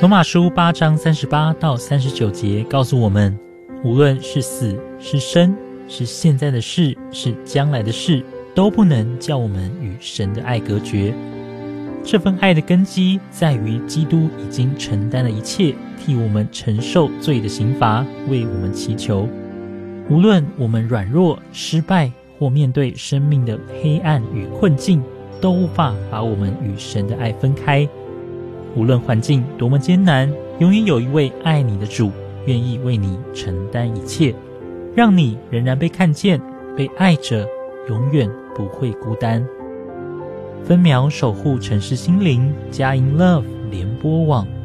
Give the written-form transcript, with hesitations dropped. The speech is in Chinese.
罗马书8章38到39节告诉我们，无论是死是生，是现在的事是将来的事，都不能叫我们与神的爱隔绝。这份爱的根基在于基督已经承担了一切，替我们承受罪的刑罚，为我们祈求。无论我们软弱失败，或面对生命的黑暗与困境，都无法把我们与神的爱分开。无论环境多么艰难，永远有一位爱你的主，愿意为你承担一切，让你仍然被看见，被爱着，永远不会孤单。分秒守护城市心灵，佳音 Love 联播网。